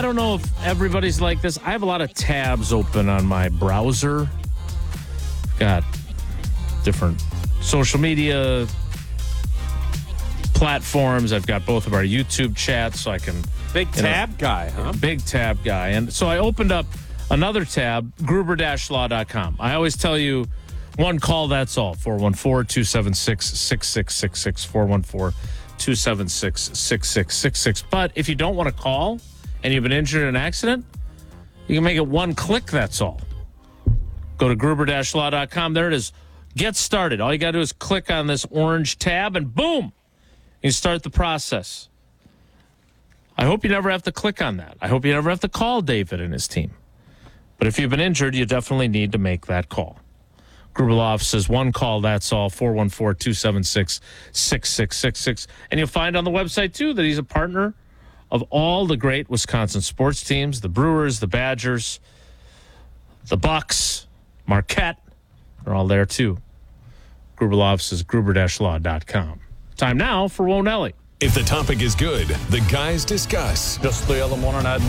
don't know if everybody's like this. I have a lot of tabs open on my browser. Got different social media platforms. I've got both of our YouTube chats, so I can... Big tab guy, huh? Big tab guy. And so I opened up another tab, Gruber-Law.com. I always tell you, one call, that's all. 414-276-6666. 414-276-6666. But if you don't want to call and you've been injured in an accident, you can make it one click, that's all. Go to Gruber-Law.com. There it is. Get started. All you got to do is click on this orange tab and boom, you start the process. I hope you never have to click on that. I hope you never have to call David and his team. But if you've been injured, you definitely need to make that call. Gruber Law says one call, that's all, 414-276-6666. And you'll find on the website, too, that he's a partner of all the great Wisconsin sports teams, the Brewers, the Badgers, the Bucks, Marquette. They're all there, too. Gruber Law says Gruber-Law.com. Time now for Wonelli. If the topic is good, the guys discuss. Just the other morning, I had